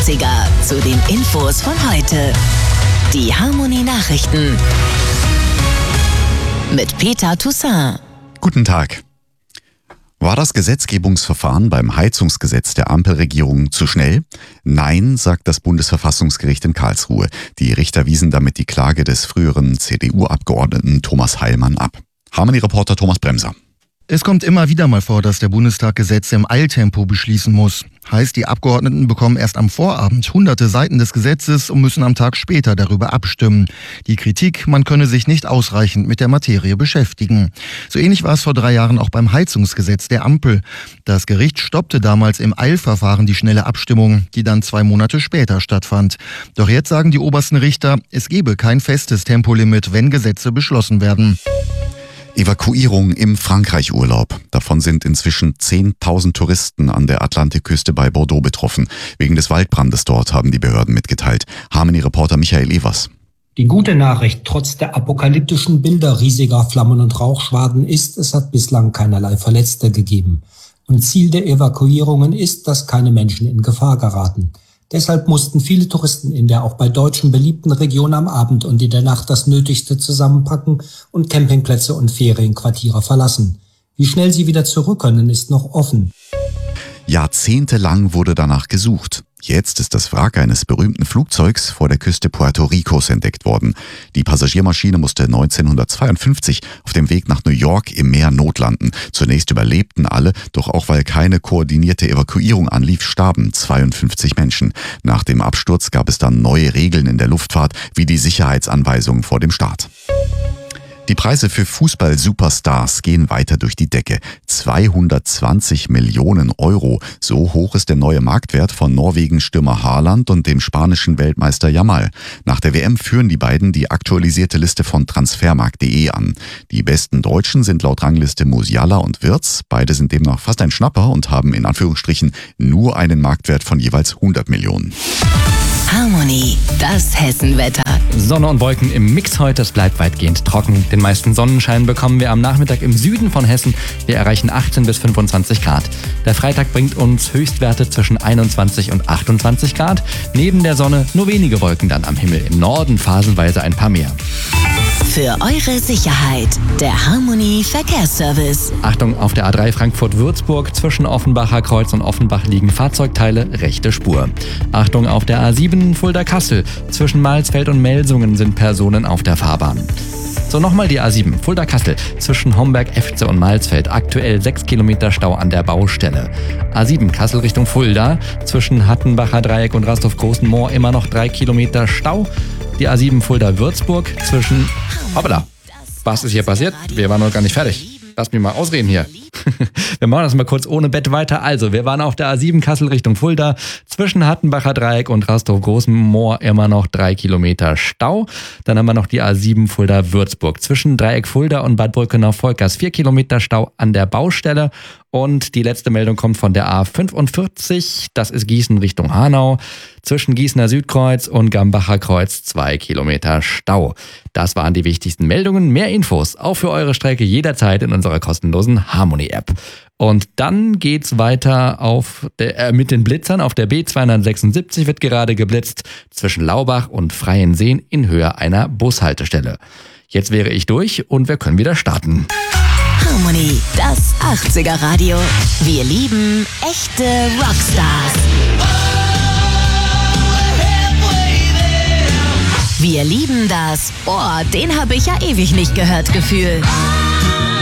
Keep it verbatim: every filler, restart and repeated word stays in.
achtziger zu den Infos von heute. Die Harmony Nachrichten mit Peter Toussaint. Guten Tag. War das Gesetzgebungsverfahren beim Heizungsgesetz der Ampelregierung zu schnell? Nein, sagt das Bundesverfassungsgericht in Karlsruhe. Die Richter wiesen damit die Klage des früheren C D U-Abgeordneten Thomas Heilmann ab. Harmony-Reporter Thomas Bremser. Es kommt immer wieder mal vor, dass der Bundestag Gesetze im Eiltempo beschließen muss. Heißt, die Abgeordneten bekommen erst am Vorabend hunderte Seiten des Gesetzes und müssen am Tag später darüber abstimmen. Die Kritik, man könne sich nicht ausreichend mit der Materie beschäftigen. So ähnlich war es vor drei Jahren auch beim Heizungsgesetz der Ampel. Das Gericht stoppte damals im Eilverfahren die schnelle Abstimmung, die dann zwei Monate später stattfand. Doch jetzt sagen die obersten Richter, es gebe kein festes Tempolimit, wenn Gesetze beschlossen werden. Evakuierung im Frankreich-Urlaub. Davon sind inzwischen zehntausend Touristen an der Atlantikküste bei Bordeaux betroffen. Wegen des Waldbrandes dort, haben die Behörden mitgeteilt. Harmony-Reporter Michael Evers. Die gute Nachricht trotz der apokalyptischen Bilder riesiger Flammen- und Rauchschwaden ist, es hat bislang keinerlei Verletzte gegeben. Und Ziel der Evakuierungen ist, dass keine Menschen in Gefahr geraten. Deshalb mussten viele Touristen in der auch bei Deutschen beliebten Region am Abend und in der Nacht das Nötigste zusammenpacken und Campingplätze und Ferienquartiere verlassen. Wie schnell sie wieder zurück können, ist noch offen. Jahrzehntelang wurde danach gesucht. Jetzt ist das Wrack eines berühmten Flugzeugs vor der Küste Puerto Ricos entdeckt worden. Die Passagiermaschine musste neunzehnhundertzweiundfünfzig auf dem Weg nach New York im Meer notlanden. Zunächst überlebten alle, doch auch weil keine koordinierte Evakuierung anlief, starben zweiundfünfzig Menschen. Nach dem Absturz gab es dann neue Regeln in der Luftfahrt, wie die Sicherheitsanweisungen vor dem Start. Die Preise für Fußball-Superstars gehen weiter durch die Decke. zweihundertzwanzig Millionen Euro. So hoch ist der neue Marktwert von Norwegen-Stürmer Haaland und dem spanischen Weltmeister Yamal. Nach der W M führen die beiden die aktualisierte Liste von Transfermarkt punkt de an. Die besten Deutschen sind laut Rangliste Musiala und Wirtz. Beide sind demnach fast ein Schnapper und haben in Anführungsstrichen nur einen Marktwert von jeweils hundert Millionen. Harmony, das Hessenwetter. Sonne und Wolken im Mix heute, es bleibt weitgehend trocken. Den meisten Sonnenschein bekommen wir am Nachmittag im Süden von Hessen. Wir erreichen achtzehn bis fünfundzwanzig Grad. Der Freitag bringt uns Höchstwerte zwischen einundzwanzig und achtundzwanzig Grad. Neben der Sonne nur wenige Wolken dann am Himmel. Im Norden phasenweise ein paar mehr. Für eure Sicherheit, der Harmony Verkehrsservice. Achtung, auf der A drei Frankfurt-Würzburg zwischen Offenbacher Kreuz und Offenbach liegen Fahrzeugteile, rechte Spur. Achtung, auf der A sieben Fulda-Kassel zwischen Malsfeld und Melsungen sind Personen auf der Fahrbahn. So, nochmal die A sieben Fulda-Kassel zwischen Homberg-Efze und Malsfeld. Aktuell sechs Kilometer Stau an der Baustelle. A sieben Kassel Richtung Fulda zwischen Hattenbacher Dreieck und Rastorf-Großenmoor immer noch drei Kilometer Stau. Die A sieben Fulda-Würzburg zwischen... Hoppala, was ist hier passiert? Wir waren noch gar nicht fertig. Lass mich mal ausreden hier. Wir machen das mal kurz ohne Bett weiter. Also, wir waren auf der A sieben Kassel Richtung Fulda. Zwischen Hattenbacher Dreieck und Rastorf-Großenmoor immer noch drei Kilometer Stau. Dann haben wir noch die A sieben Fulda-Würzburg. Zwischen Dreieck Fulda und Bad Brückenau-Volkers vier Kilometer Stau an der Baustelle. Und die letzte Meldung kommt von der A fünfundvierzig. Das ist Gießen Richtung Hanau. Zwischen Gießener Südkreuz und Gambacher Kreuz zwei Kilometer Stau. Das waren die wichtigsten Meldungen. Mehr Infos auch für eure Strecke jederzeit in unserer kostenlosen Harmony-App. Und dann geht's weiter auf der, äh, mit den Blitzern. Auf der B zweihundertsechsundsiebzig wird gerade geblitzt zwischen Laubach und Freienseen in Höhe einer Bushaltestelle. Jetzt wäre ich durch und wir können wieder starten. Harmony, das achtziger Radio. Wir lieben echte Rockstars. Wir lieben das, oh, den habe ich ja ewig nicht gehört, Gefühl.